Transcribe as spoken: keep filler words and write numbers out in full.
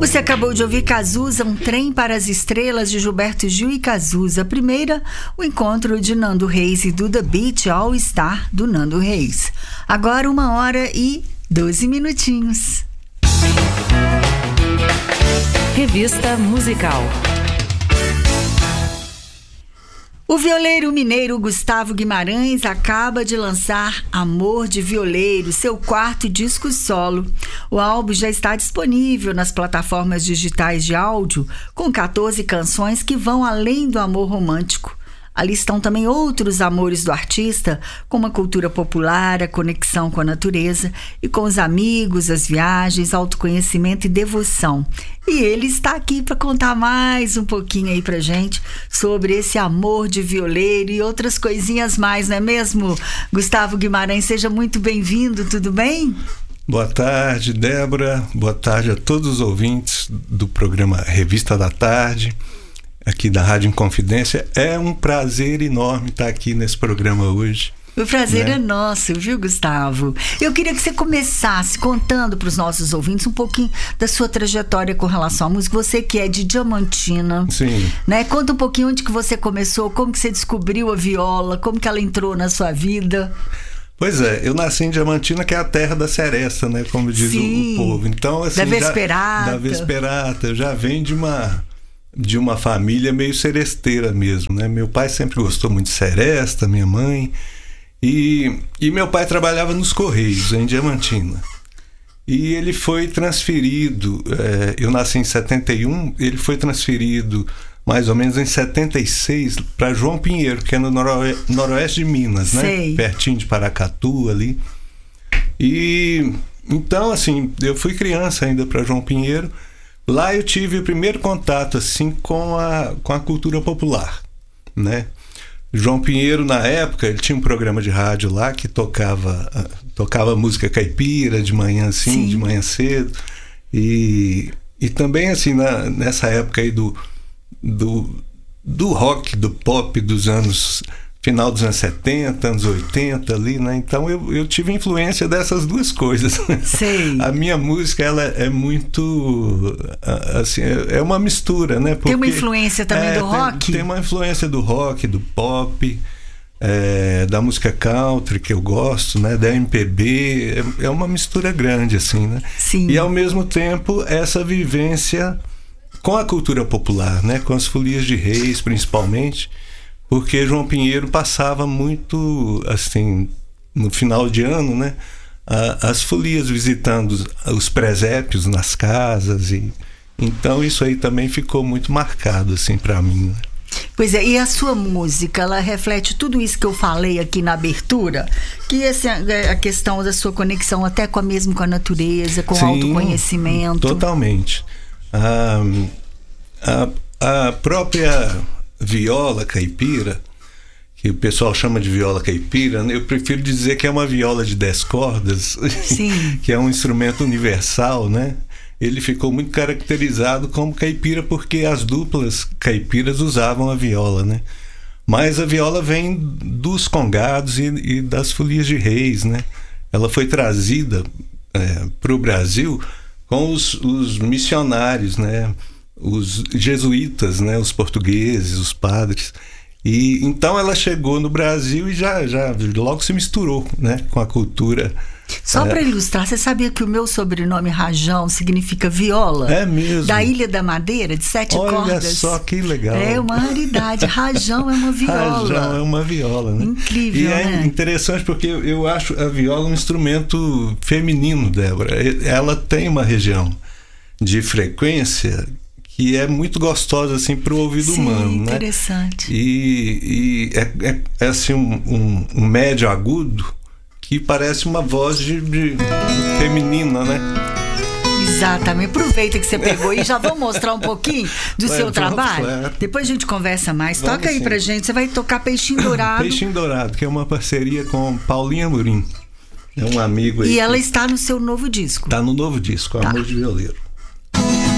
Você acabou de ouvir Cazuza, Um Trem para as Estrelas, de Gilberto Gil e Cazuza. Primeira, o encontro de Nando Reis e Duda Beat, All Star, do Nando Reis. Agora uma hora e doze minutinhos. Revista Musical. O violeiro mineiro Gustavo Guimarães acaba de lançar Amor de Violeiro, seu quarto disco solo. O álbum já está disponível nas plataformas digitais de áudio, com quatorze canções que vão além do amor romântico. Ali estão também outros amores do artista, como a cultura popular, a conexão com a natureza e com os amigos, as viagens, autoconhecimento e devoção. E ele está aqui para contar mais um pouquinho aí pra gente sobre esse amor de violeiro e outras coisinhas mais, não é mesmo? Gustavo Guimarães, seja muito bem-vindo, tudo bem? Boa tarde, Débora. Boa tarde a todos os ouvintes do programa Revista da Tarde, aqui da Rádio Inconfidência. É um prazer enorme estar aqui nesse programa hoje. O prazer, né, é né? nosso, viu, Gustavo? Eu queria que você começasse contando para os nossos ouvintes um pouquinho da sua trajetória com relação à música. Você que é de Diamantina. Sim. Né? Conta um pouquinho onde que você começou, como que você descobriu a viola, como que ela entrou na sua vida. Pois é, eu nasci em Diamantina, que é a terra da seresta, né? Como diz o, o povo. Então, assim, da Vesperata. Já, da Vesperata. Eu já venho de uma... de uma família meio seresteira mesmo, né? Meu pai sempre gostou muito de seresta, minha mãe, e, e meu pai trabalhava nos Correios, em Diamantina, e ele foi transferido, é, eu nasci em setenta e um, ele foi transferido mais ou menos em setenta e seis para João Pinheiro, que é no noroe- noroeste de Minas, né? Sei. Pertinho de Paracatu ali, e então assim, eu fui criança ainda para João Pinheiro. Lá eu tive o primeiro contato assim com a, com a cultura popular, né? João Pinheiro, na época, ele tinha um programa de rádio lá que tocava, tocava música caipira de manhã assim, Sim. de manhã cedo. E, e também assim, na, nessa época aí do, do, do rock, do pop dos anos... final dos anos setenta, anos oitenta ali, né? Então eu, eu tive influência dessas duas coisas. Sei. A minha música, ela é muito, assim, é uma mistura, né? Porque, tem uma influência também é, do rock? Tem, tem uma influência do rock, do pop, é, da música country, que eu gosto, né? Da M P B, é, é uma mistura grande, assim, né? Sim. E ao mesmo tempo, essa vivência com a cultura popular, né? Com as folias de reis, principalmente, porque João Pinheiro passava muito, assim, no final de ano, né, a, as folias visitando os presépios nas casas, e então isso aí também ficou muito marcado, assim, para mim, né? Pois é, e a sua música, ela reflete tudo isso que eu falei aqui na abertura, que essa, a questão da sua conexão até com a, mesmo com a natureza, com Sim, o autoconhecimento. Totalmente. A, a, a própria viola caipira, que o pessoal chama de viola caipira, eu prefiro dizer que é uma viola de dez cordas. Sim. Que é um instrumento universal, né? Ele ficou muito caracterizado como caipira porque as duplas caipiras usavam a viola, né? Mas a viola vem dos congados e, e das folias de reis, né? Ela foi trazida é, para o Brasil com os, os missionários, né? Os jesuítas, né, os portugueses, os padres. E então ela chegou no Brasil e já, já logo se misturou, né, com a cultura. Só é... para ilustrar, você sabia que o meu sobrenome Rajão significa viola? É mesmo? Da Ilha da Madeira, de sete Olha cordas. Olha só que legal. É uma raridade. Rajão é uma viola. Rajão é uma viola, né? Incrível, e é né? interessante porque eu, eu acho a viola um instrumento feminino, Débora. Ela tem uma região de frequência que é muito gostosa assim para o ouvido Sim, humano, interessante. né? E, e é, é, é assim um, um, um médio agudo que parece uma voz de, de feminina, né? Exatamente. Aproveita que você pegou e já vamos mostrar um pouquinho do Ué, seu vamos, trabalho. claro. Depois a gente conversa mais. Vamos, Toca aí sim. pra gente. Você vai tocar Peixinho Dourado. Peixinho Dourado, que é uma parceria com Paulinha Amorim. É um amigo aí. E ela está no seu novo disco. Tá no novo disco, Tá. Amor de Violeiro.